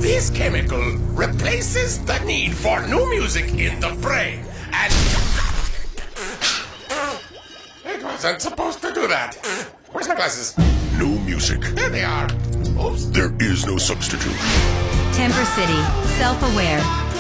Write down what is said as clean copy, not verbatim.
This chemical replaces the need for new music in the brain, and it wasn't supposed to do that. Where's my glasses? No music. There they are. Oops. There is no substitute. Temper City, self-aware,